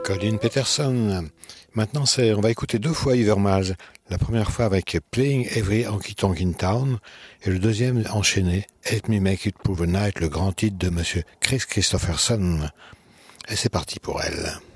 Colin Peterson. Maintenant, on va écouter 2 fois Ivermaz. La première fois avec Playing Every Honky Tonk in Town et le deuxième enchaîné, Help Me Make It Through the Night, le grand titre de Monsieur Chris Christopherson. Et c'est parti pour elle.